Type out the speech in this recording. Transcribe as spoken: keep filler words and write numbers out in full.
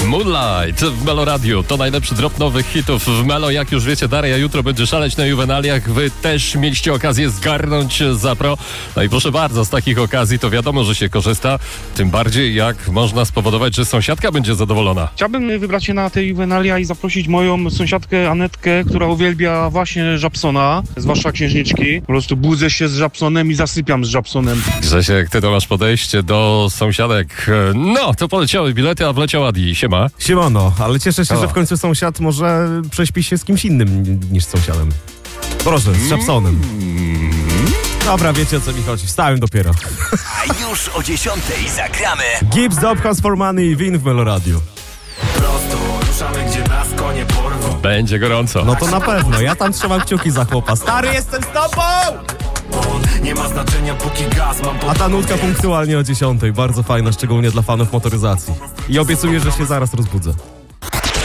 Moonlight w Melo Radio. To najlepszy drop nowych hitów w Melo. Jak już wiecie, Daria jutro będzie szaleć na juwenaliach. Wy też mieliście okazję zgarnąć za pro. No i proszę bardzo, z takich okazji to wiadomo, że się korzysta. Tym bardziej jak można spowodować, że sąsiadka będzie zadowolona. Chciałbym wybrać się na te juwenalia i zaprosić moją sąsiadkę Anetkę, która uwielbia właśnie Żabsona, zwłaszcza księżniczki. Po prostu budzę się z Żabsonem i zasypiam z Żabsonem. Grzesiek, ty to masz podejście do sąsiadek. No, to poleciały bilety, a wleciał Adi. Siema. Siemano, ale cieszę się, O. że w końcu sąsiad może prześpi się z kimś innym niż z sąsiadem. Proszę, z Żabsonem. Dobra, wiecie o co mi chodzi. Wstałem dopiero. A już o dziesiątej zagramy. Gibbs, Dobhouse for Money i Win w Melo Radio. Prosto ruszamy, gdzie nas konie porwą. Będzie gorąco. No to na pewno, ja tam trzymam kciuki za chłopa. Stary, jestem z tobą! Nie ma znaczenia, póki gaz mam A ta nutka punktualnie o dziesiątej. Bardzo fajna, szczególnie dla fanów motoryzacji. I obiecuję, że się zaraz rozbudzę.